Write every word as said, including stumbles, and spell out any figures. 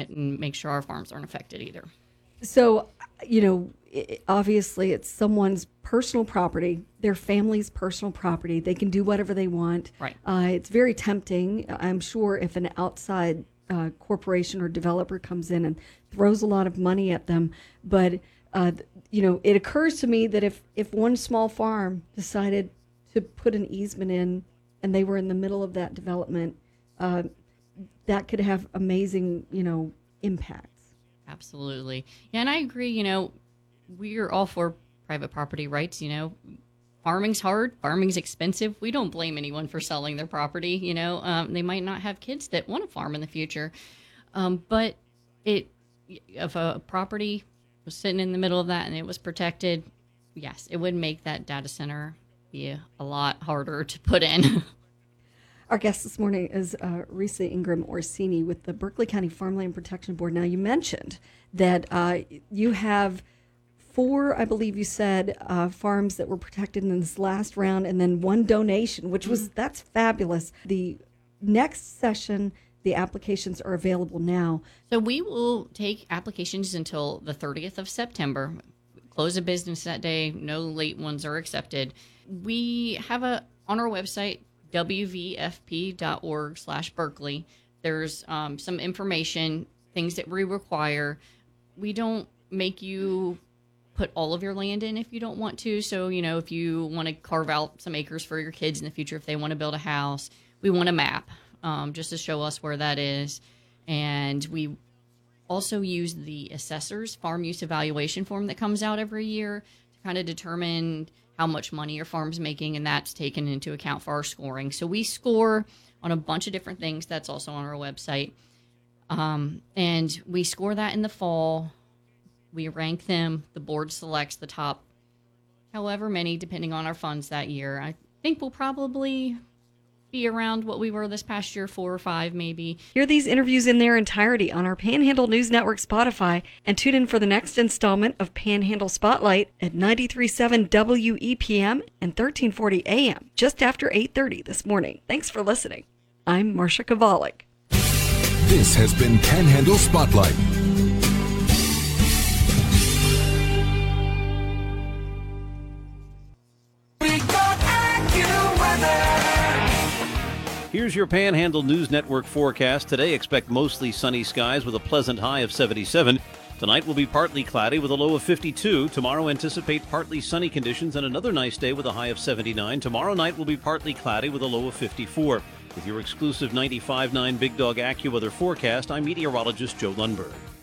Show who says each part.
Speaker 1: it and make sure our farms aren't affected either.
Speaker 2: So, you know, i- obviously it's someone's personal property, their family's personal property. They can do whatever they want.
Speaker 1: Right.
Speaker 2: Uh, it's very tempting. I'm sure if an outside uh, corporation or developer comes in and throws a lot of money at them, but uh, you know, it occurs to me that if if one small farm decided to put an easement in and they were in the middle of that development, uh, that could have amazing, you know, impacts.
Speaker 1: Absolutely. Yeah, and I agree, you know, we're all for private property rights, you know. Farming's hard, farming's expensive. We don't blame anyone for selling their property, you know. Um, they might not have kids that want to farm in the future. Um, but it if a property was sitting in the middle of that and it was protected, yes, it would make that data center be a, a lot harder to put in.
Speaker 2: Our guest this morning is uh, Risa Ingram Orsini with the Berkeley County Farmland Protection Board. Now, you mentioned that uh, you have four, I believe you said, uh, farms that were protected in this last round, and then one donation, which was, that's fabulous. The next session, the applications are available now.
Speaker 1: So we will take applications until the thirtieth of September. Close of business that day. No late ones are accepted. We have a on our website, w v f p dot org slash Berkeley. There's um, some information, things that we require. We don't make you put all of your land in if you don't want to. So, you know, if you want to carve out some acres for your kids in the future, if they want to build a house, we want a map um, just to show us where that is. And we also use the assessor's farm use evaluation form that comes out every year to kind of determine how much money your farm's making, and that's taken into account for our scoring. So we score on a bunch of different things. That's also on our website. Um, and we score that in the fall. We rank them. The board selects the top however many, depending on our funds that year. I think we'll probably be around what we were this past year, four or five maybe.
Speaker 2: Hear these interviews in their entirety on our Panhandle News Network Spotify, and tune in for the next installment of Panhandle Spotlight at ninety-three point seven W E P M and thirteen forty A M, just after eight thirty this morning. Thanks for listening. I'm Marcia Kovalik.
Speaker 3: This has been Panhandle Spotlight.
Speaker 4: Here's your Panhandle News Network forecast. Today, expect mostly sunny skies with a pleasant high of seventy-seven. Tonight will be partly cloudy with a low of fifty-two. Tomorrow, anticipate partly sunny conditions and another nice day with a high of seventy-nine. Tomorrow night will be partly cloudy with a low of fifty-four. With your exclusive ninety-five point nine Big Dog AccuWeather forecast, I'm meteorologist Joe Lundberg.